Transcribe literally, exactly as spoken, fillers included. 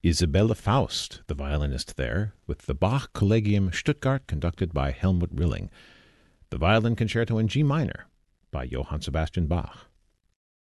Isabella Faust, the violinist there, with the Bach Collegium Stuttgart conducted by Helmut Rilling. The Violin Concerto in G minor by Johann Sebastian Bach.